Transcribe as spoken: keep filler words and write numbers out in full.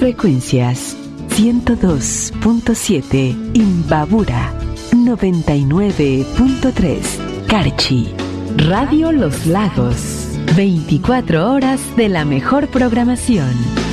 frecuencias: ciento dos punto siete Imbabura, noventa y nueve punto tres Carchi. Radio Los Lagos, veinticuatro horas de la mejor programación.